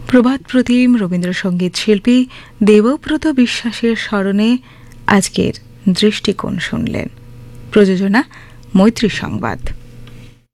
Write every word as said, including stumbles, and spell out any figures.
প্রভাত প্রতিম রবীন্দ্রসঙ্গীত শিল্পী দেবব্রত বিশ্বাসের স্মরণে আজকের দৃষ্টিকোণ শুনলেন। প্রযোজনা মৈত্রী সংবাদ।